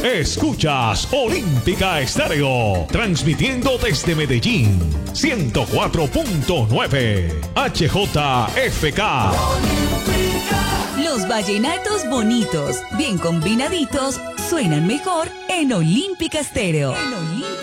Escuchas Olímpica Estéreo, transmitiendo desde Medellín, 104.9 HJFK. Los vallenatos bonitos, bien combinaditos, suenan mejor en Olímpica Estéreo.